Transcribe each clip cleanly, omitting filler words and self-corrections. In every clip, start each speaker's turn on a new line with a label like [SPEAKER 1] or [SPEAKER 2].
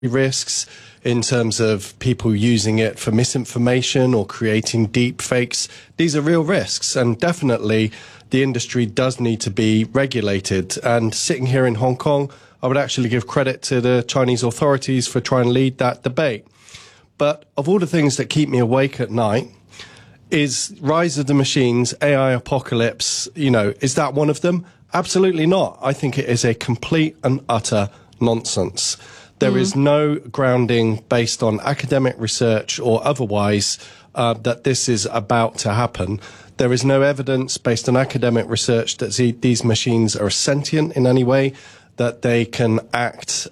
[SPEAKER 1] risks in terms of people using it for misinformation or creating deep fakes. These are real risks, and definitely the industry does need to be regulated. And sitting here in Hong Kong, I would actually give credit to the Chinese authorities for trying to lead that debate. But of all the things that keep me awake at night, is rise of the machines, AI apocalypse, is that one of them? Absolutely not. I think it is a complete and utter nonsense. There is no grounding based on academic research or otherwise that this is about to happen. There is no evidence based on academic research that these machines are sentient in any way, that they can act,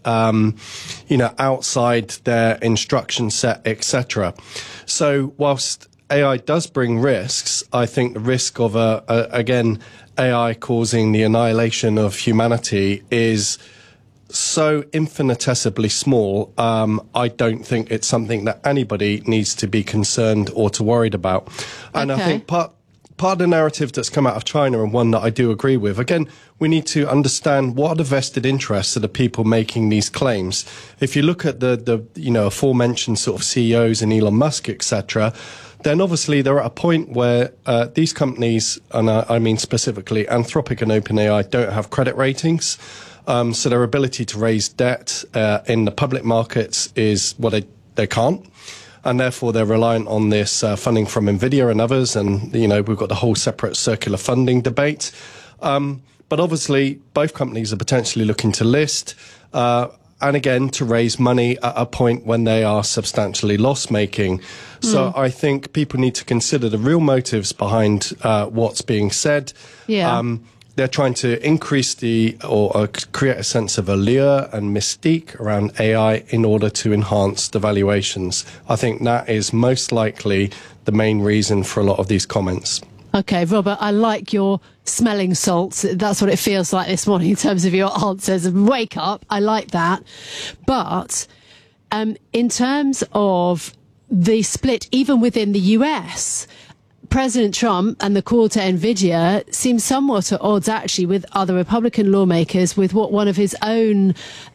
[SPEAKER 1] outside their instruction set, etc. So whilst AI does bring risks, I think the risk of, again, AI causing the annihilation of humanity is so infinitesimally small. I don't think it's something that anybody needs to be concerned or to worried about. And I think part of the narrative that's come out of China, and one that I do agree with, again, we need to understand what are the vested interests of the people making these claims. If you look at the aforementioned sort of CEOs and Elon Musk, etc., then obviously they're at a point where these companies, and I mean specifically Anthropic and OpenAI, don't have credit ratings. So their ability to raise debt in the public markets is they can't. And therefore they're reliant on this funding from NVIDIA and others. And, we've got the whole separate circular funding debate. But obviously both companies are potentially looking to list, and again, to raise money at a point when they are substantially loss-making. So I think people need to consider the real motives behind what's being said.
[SPEAKER 2] Yeah.
[SPEAKER 1] They're trying to increase or create a sense of allure and mystique around AI in order to enhance the valuations. I think that is most likely the main reason for a lot of these comments.
[SPEAKER 2] Okay, Robert, I like your smelling salts. That's what it feels like this morning in terms of your answers. Wake up. I like that. But in terms of the split, even within the US, President Trump and the call to NVIDIA seems somewhat at odds actually with other Republican lawmakers, with what one of his own,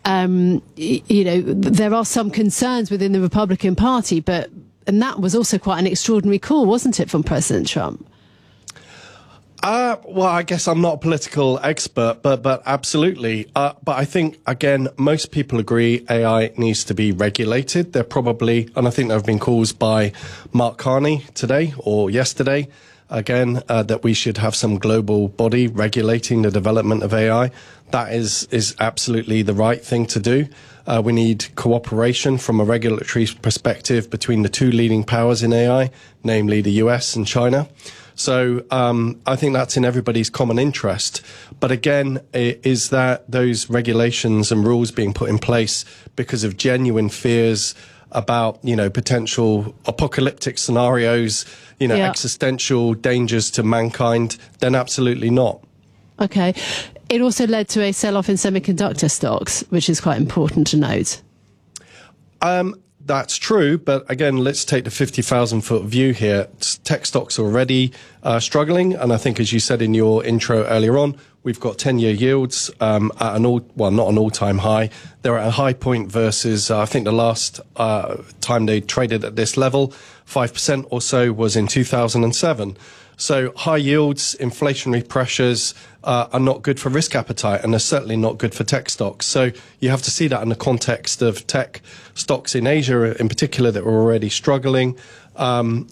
[SPEAKER 2] there are some concerns within the Republican Party, and that was also quite an extraordinary call, wasn't it, from President Trump?
[SPEAKER 1] Well, I guess I'm not a political expert, but absolutely. But I think, again, most people agree AI needs to be regulated. They're probably, and I think there have been calls by Mark Carney today or yesterday, again, that we should have some global body regulating the development of AI. That is absolutely the right thing to do. We need cooperation from a regulatory perspective between the two leading powers in AI, namely the US and China. So I think that's in everybody's common interest. But again, is that those regulations and rules being put in place because of genuine fears about, potential apocalyptic scenarios, existential dangers to mankind? Then absolutely not.
[SPEAKER 2] Okay. It also led to a sell-off in semiconductor stocks, which is quite important to note.
[SPEAKER 1] That's true, but again, let's take the 50,000-foot view here. Tech stocks are already struggling, and I think, as you said in your intro earlier on, we've got 10-year yields at not an all-time high. They're at a high point versus, I think the last time they traded at this level, 5% or so, was in 2007. So high yields, inflationary pressures are not good for risk appetite, and they're certainly not good for tech stocks. So you have to see that in the context of tech stocks in Asia in particular that were already struggling. People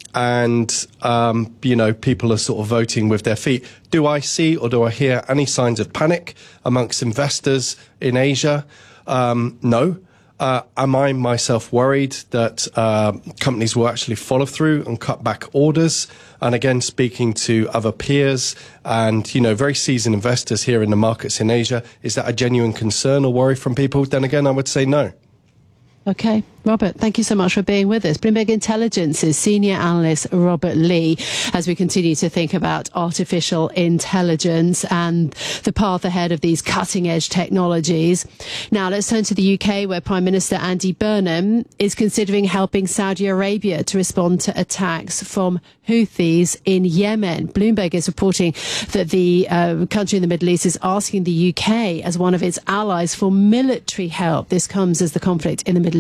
[SPEAKER 1] are sort of voting with their feet. Do I see or do I hear any signs of panic amongst investors in Asia? No. Am I myself worried that companies will actually follow through and cut back orders? And again, speaking to other peers and, very seasoned investors here in the markets in Asia, is that a genuine concern or worry from people? Then again, I would say no.
[SPEAKER 2] Okay. Robert, thank you so much for being with us. Bloomberg Intelligence's senior analyst Robert Lee, as we continue to think about artificial intelligence and the path ahead of these cutting-edge technologies. Now, let's turn to the UK, where Prime Minister Andy Burnham is considering helping Saudi Arabia to respond to attacks from Houthis in Yemen. Bloomberg is reporting that the country in the Middle East is asking the UK as one of its allies for military help. This comes as the conflict in the Middle